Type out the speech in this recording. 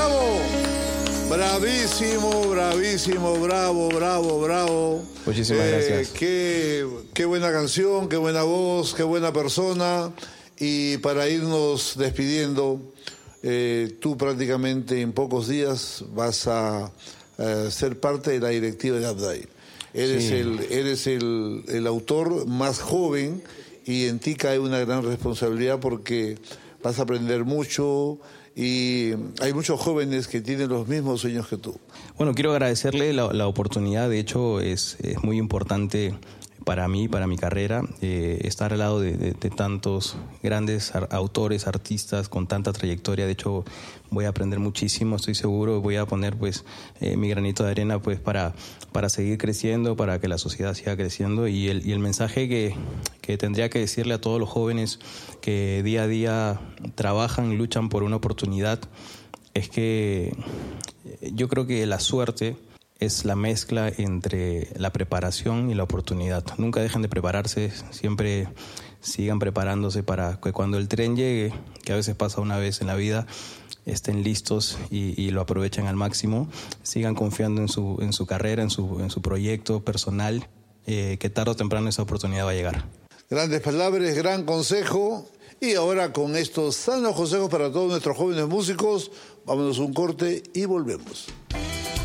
bravo. Bravísimo, bravísimo, bravo, bravo, bravo. Muchísimas gracias. Qué buena canción, qué buena voz, qué buena persona. Y para irnos despidiendo, tú prácticamente en pocos días vas a ser parte de la directiva de Abday. Eres el autor más joven y en ti cae una gran responsabilidad porque vas a aprender mucho y hay muchos jóvenes que tienen los mismos sueños que tú. Bueno, quiero agradecerle la oportunidad. De hecho, es muy importante para mí, para mi carrera, estar al lado de tantos grandes autores, artistas con tanta trayectoria. De hecho, voy a aprender muchísimo, estoy seguro. Voy a poner pues mi granito de arena pues para seguir creciendo, para que la sociedad siga creciendo. Y el mensaje que tendría que decirle a todos los jóvenes que día a día trabajan, luchan por una oportunidad, es que yo creo que la suerte es la mezcla entre la preparación y la oportunidad. Nunca dejen de prepararse, siempre sigan preparándose para que cuando el tren llegue, que a veces pasa una vez en la vida, estén listos y lo aprovechen al máximo. Sigan confiando en su carrera, en su proyecto personal, que tarde o temprano esa oportunidad va a llegar. Grandes palabras, gran consejo. Y ahora con estos sanos consejos para todos nuestros jóvenes músicos, vámonos a un corte y volvemos.